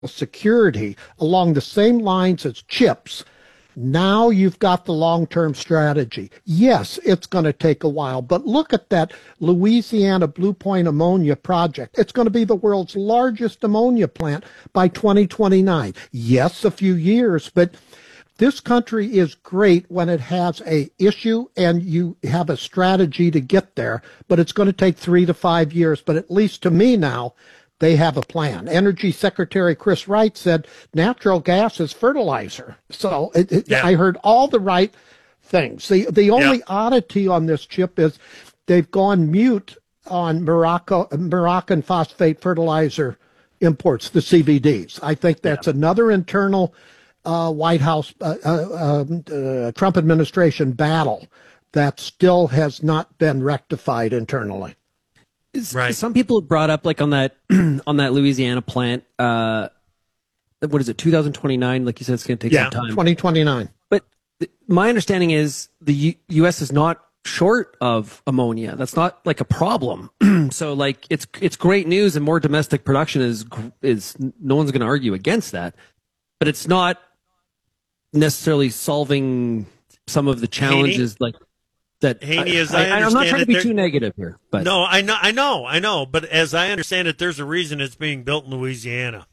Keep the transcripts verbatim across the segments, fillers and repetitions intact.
security along the same lines as chips. Now you've got the long-term strategy. Yes, it's going to take a while, but look at that Louisiana Blue Point ammonia project. It's going to be the world's largest ammonia plant by twenty twenty-nine. Yes, a few years, but this country is great when it has a issue and you have a strategy to get there, but it's going to take three to five years. But at least to me now, they have a plan. Energy Secretary Chris Wright said natural gas is fertilizer. So it, it, yeah. I heard all the right things. The, the only yeah. oddity on this chip is they've gone mute on Morocco, Moroccan phosphate fertilizer imports, the C V Ds. I think that's yeah. another internal uh, White House, uh, uh, uh, Trump administration battle that still has not been rectified internally. Right. Some people have brought up, like on that on that Louisiana plant, uh, what is it, two thousand twenty-nine? Like you said, it's going to take yeah, some time. twenty twenty-nine. But th- my understanding is the U- U.S. is not short of ammonia. That's not like a problem. So like it's it's great news, and more domestic production is is no one's going to argue against that. But it's not necessarily solving some of the challenges, like. That Haney, as I, I, I I'm not trying to be there, too negative here, but no, I know, I know, I know. But as I understand it, there's a reason it's being built in Louisiana.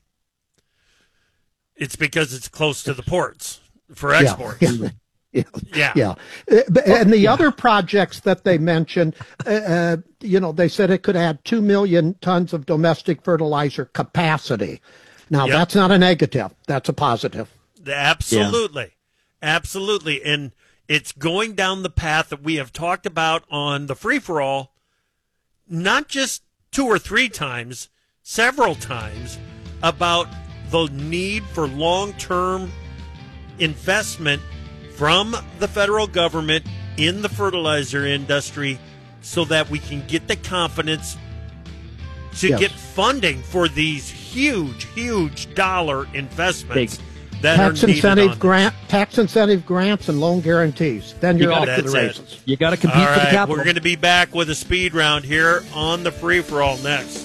It's because it's close to the ports for export. Yeah, yeah, yeah. yeah. And the yeah. other projects that they mentioned, uh, you know, they said it could add two million tons of domestic fertilizer capacity. Now, yep. that's not a negative; that's a positive. Absolutely, yeah. absolutely, and. It's going down the path that we have talked about on the free-for-all, not just two or three times, several times, about the need for long-term investment from the federal government in the fertilizer industry so that we can get the confidence to yes. get funding for these huge, huge dollar investments. Big. That tax incentive grant, tax incentive grants, and loan guarantees. Then you're you off to the races. It. You got to compete All for right, the capital. We're going to be back with a speed round here on the free for all next.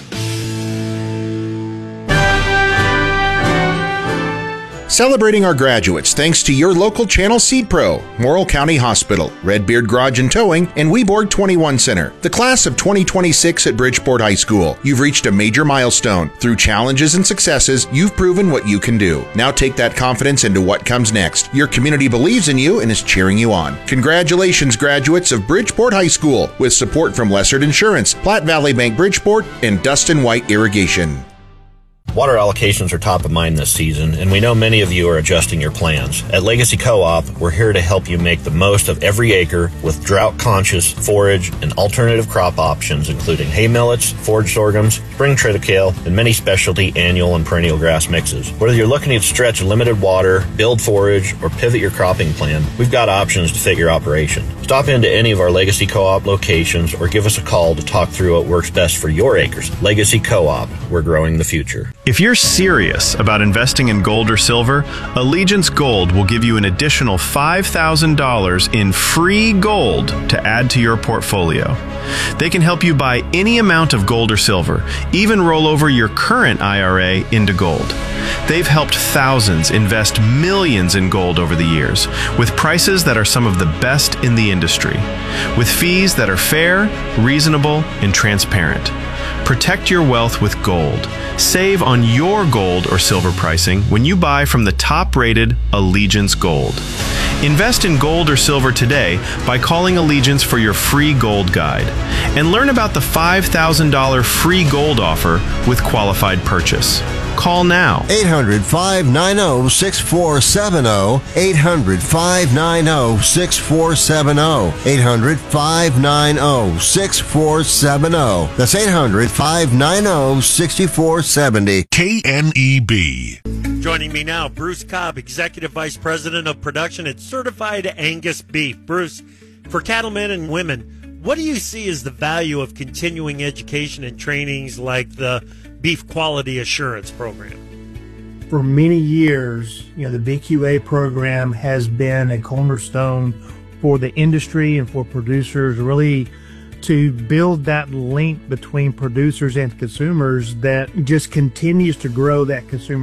Celebrating our graduates thanks to your local Channel Seed Pro, Morrill County Hospital, Redbeard Garage and Towing, and Weborg twenty-one Center. The class of twenty twenty-six at Bridgeport High School. You've reached a major milestone. Through challenges and successes, you've proven what you can do. Now take that confidence into what comes next. Your community believes in you and is cheering you on. Congratulations, graduates of Bridgeport High School, with support from Lessard Insurance, Platte Valley Bank Bridgeport, and Dustin White Irrigation. Water allocations are top of mind this season, and we know many of you are adjusting your plans. At Legacy Co-op, we're here to help you make the most of every acre with drought-conscious forage and alternative crop options, including hay millets, forage sorghums, spring triticale, and many specialty annual and perennial grass mixes. Whether you're looking to stretch limited water, build forage, or pivot your cropping plan, we've got options to fit your operation. Stop into any of our Legacy Co-op locations or give us a call to talk through what works best for your acres. Legacy Co-op, we're growing the future. If you're serious about investing in gold or silver, Allegiance Gold will give you an additional five thousand dollars in free gold to add to your portfolio. They can help you buy any amount of gold or silver, even roll over your current I R A into gold. They've helped thousands invest millions in gold over the years, with prices that are some of the best in the industry, with fees that are fair, reasonable, and transparent. Protect your wealth with gold. Save on your gold or silver pricing when you buy from the top-rated Allegiance Gold. Invest in gold or silver today by calling Allegiance for your free gold guide. And learn about the five thousand dollars free gold offer with qualified purchase. Call now. eight hundred, five nine zero, six four seven zero. eight hundred, five nine zero, six four seven zero. eight hundred, five nine zero, six four seven zero. That's eight hundred, five nine zero, six four seven zero. K N E B. Joining me now, Bruce Cobb, Executive Vice President of Production at Certified Angus Beef. Bruce, for cattlemen and women, what do you see as the value of continuing education and trainings like the Beef Quality Assurance Program? For many years, you know, the B Q A program has been a cornerstone for the industry and for producers, really to build that link between producers and consumers that just continues to grow that consumer